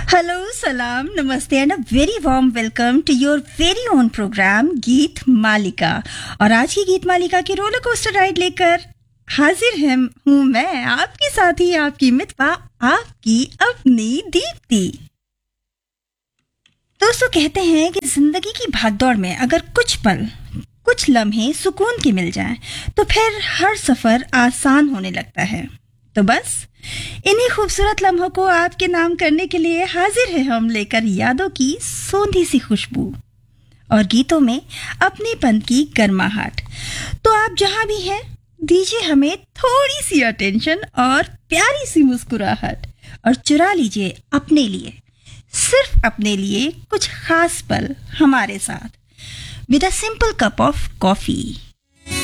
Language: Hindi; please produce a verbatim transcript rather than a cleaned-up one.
Hello, salam, namaste and a very warm welcome to your very own program गीत मालिका। और आज की गीत मालिका की रोलर कोस्टर राइड लेकर हाजिर है हूँ मैं, आपके साथी, आपकी मितवा, आपकी अपनी दीप्ति। दोस्तों, कहते हैं कि जिंदगी की भागदौड़ में अगर कुछ पल, कुछ लम्हे सुकून के मिल जाएं, तो फिर हर सफर आसान होने लगता है। तो बस इन्हीं खूबसूरत लम्हों को आपके नाम करने के लिए हाजिर है हम, लेकर यादों की सोंधी सी खुशबू और गीतों में अपनेपन की गर्माहट। तो आप जहां भी हैं, दीजिए हमें थोड़ी सी अटेंशन और प्यारी सी मुस्कुराहट, और चुरा लीजिए अपने लिए, सिर्फ अपने लिए कुछ खास पल हमारे साथ, with a simple cup of coffee.